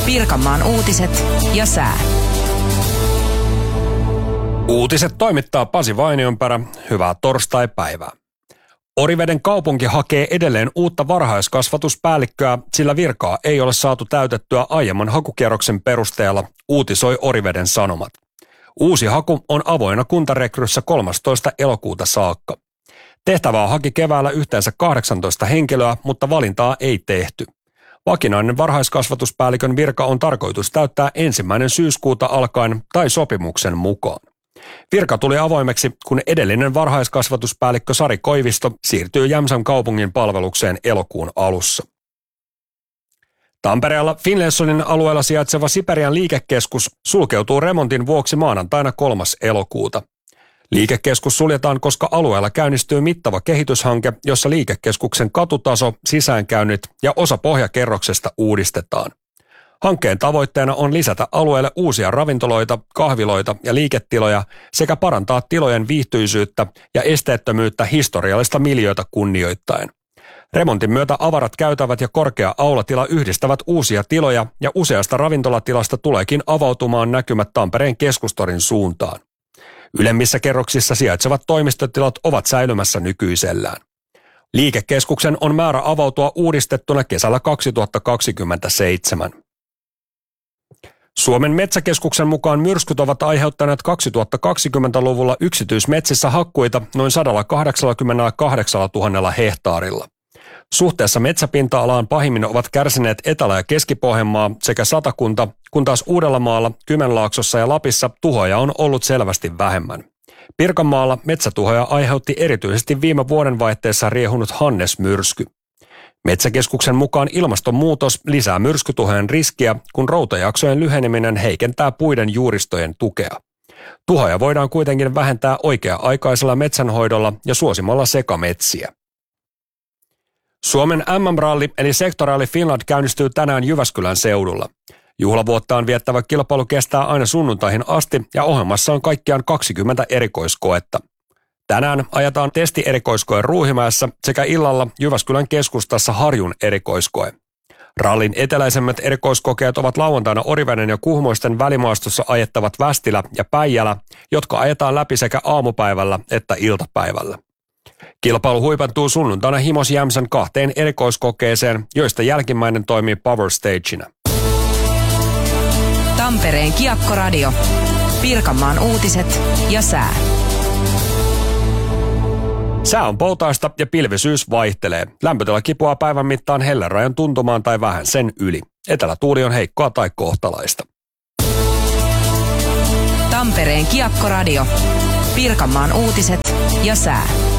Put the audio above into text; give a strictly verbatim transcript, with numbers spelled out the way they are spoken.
Pirkanmaan uutiset ja sää. Uutiset toimittaa Pasi Vainionperä. Hyvää torstaipäivää. Oriveden kaupunki hakee edelleen uutta varhaiskasvatuspäällikköä, sillä virkaa ei ole saatu täytettyä aiemman hakukierroksen perusteella, uutisoi Oriveden Sanomat. Uusi haku on avoinna kuntarekryssä kolmastoista elokuuta saakka. Tehtävää haki keväällä yhteensä kahdeksantoista henkilöä, mutta valintaa ei tehty. Vakinainen varhaiskasvatuspäällikön virka on tarkoitus täyttää ensimmäinen syyskuuta alkaen tai sopimuksen mukaan. Virka tuli avoimeksi, kun edellinen varhaiskasvatuspäällikkö Sari Koivisto siirtyy Jämsän kaupungin palvelukseen elokuun alussa. Tampereella Finlaysonin alueella sijaitseva Siperian liikekeskus sulkeutuu remontin vuoksi maanantaina kolmas elokuuta. Liikekeskus suljetaan, koska alueella käynnistyy mittava kehityshanke, jossa liikekeskuksen katutaso, sisäänkäynnit ja osa pohjakerroksesta uudistetaan. Hankkeen tavoitteena on lisätä alueelle uusia ravintoloita, kahviloita ja liiketiloja sekä parantaa tilojen viihtyisyyttä ja esteettömyyttä historiallista miljöötä kunnioittaen. Remontin myötä avarat käytävät ja korkea aulatila yhdistävät uusia tiloja ja useasta ravintolatilasta tuleekin avautumaan näkymät Tampereen keskustorin suuntaan. Ylemmissä kerroksissa sijaitsevat toimistotilat ovat säilymässä nykyisellään. Liikekeskuksen on määrä avautua uudistettuna kesällä kaksituhattakaksikymmentäseitsemän. Suomen metsäkeskuksen mukaan myrskyt ovat aiheuttaneet kaksituhattakaksikymmentäluvulla yksityismetsissä hakkuita noin sata kahdeksankymmentäkahdeksantuhatta hehtaarilla. Suhteessa metsäpinta-alaan pahimmin ovat kärsineet Etelä- ja Keski-Pohjanmaa sekä Satakunta, kun taas Uudellamaalla, Kymenlaaksossa ja Lapissa tuhoja on ollut selvästi vähemmän. Pirkanmaalla metsätuhoja aiheutti erityisesti viime vuodenvaihteessa riehunut Hannes-myrsky. Metsäkeskuksen mukaan ilmastonmuutos lisää myrskytuhojen riskiä, kun routajaksojen lyheneminen heikentää puiden juuristojen tukea. Tuhoja voidaan kuitenkin vähentää oikea-aikaisella metsänhoidolla ja suosimalla sekametsiä. Suomen M M-ralli eli Sektoraali Finland käynnistyy tänään Jyväskylän seudulla. Juhlavuottaan viettävä kilpailu kestää aina sunnuntaihin asti ja ohjelmassa on kaikkiaan kaksikymmentä erikoiskoetta. Tänään ajetaan testierikoiskoe Ruuhimäessä sekä illalla Jyväskylän keskustassa Harjun erikoiskoe. Rallin eteläisemmät erikoiskokeet ovat lauantaina Oriveden ja Kuhmoisten välimaastossa ajettavat Västilä ja Päijälä, jotka ajetaan läpi sekä aamupäivällä että iltapäivällä. Kilpailu huipentuu sunnuntaina Himos Jämsän kahteen erikoiskokeeseen, joista jälkimmäinen toimii Power Stagena. Tampereen Kiekkoradio. Pirkanmaan uutiset ja sää. Sää on poutaista ja pilvisyys vaihtelee. Lämpötila kipuaa päivän mittaan hellenrajan tuntumaan tai vähän sen yli. Etelätuuli on heikkoa tai kohtalaista. Tampereen Kiekkoradio. Pirkanmaan uutiset ja sää.